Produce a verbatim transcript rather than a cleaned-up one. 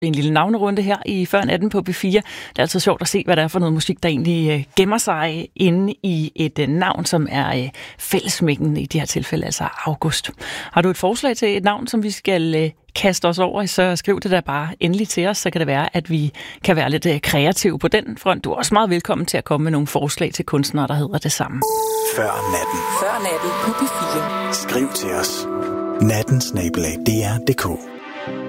En lille navnerunde her i Før natten på B fire. Det er altid sjovt at se, hvad det er for noget musik, der egentlig gemmer sig inde i et navn, som er fællesmængden i de her tilfælde, altså August. Har du et forslag til et navn, som vi skal kaste os over, så skriv det der bare endelig til os, så kan det være, at vi kan være lidt kreative på den front. Du er også meget velkommen til at komme med nogle forslag til kunstnere, der hedder det samme. Før natten. Før natten på B fire. Skriv til os. natten snabel-a d r punktum d k